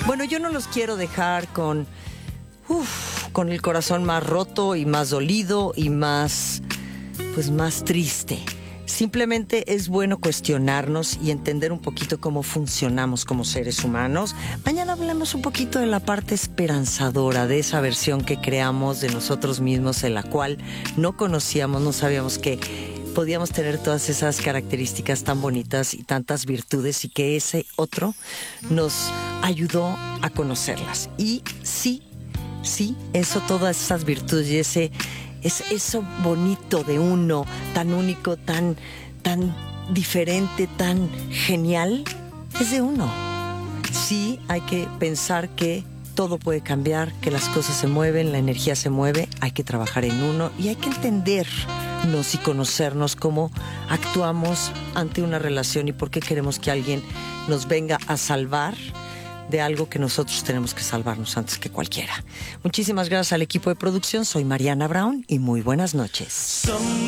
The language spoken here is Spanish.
Bueno, yo no los quiero dejar con el corazón más roto y más dolido y más triste. Simplemente es bueno cuestionarnos y entender un poquito cómo funcionamos como seres humanos. Mañana hablamos un poquito de la parte esperanzadora, de esa versión que creamos de nosotros mismos, en la cual no conocíamos, no sabíamos que podíamos tener todas esas características tan bonitas y tantas virtudes, y que ese otro nos ayudó a conocerlas. Y sí, eso, todas esas virtudes y eso bonito de uno, tan único, tan diferente, tan genial, es de uno. Sí, hay que pensar que todo puede cambiar, que las cosas se mueven, la energía se mueve, hay que trabajar en uno y hay que entendernos y conocernos, cómo actuamos ante una relación y por qué queremos que alguien nos venga a salvar de algo que nosotros tenemos que salvarnos antes que cualquiera. Muchísimas gracias al equipo de producción. Soy Mariana Brown y muy buenas noches.